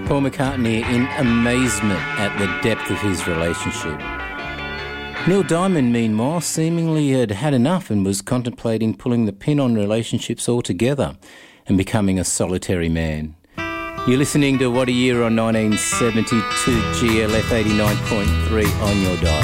Paul McCartney in amazement at the depth of his relationship. Neil Diamond, meanwhile, seemingly had had enough and was contemplating pulling the pin on relationships altogether and becoming a solitary man. You're listening to What a Year on 1972 GLF 89.3 on your dial.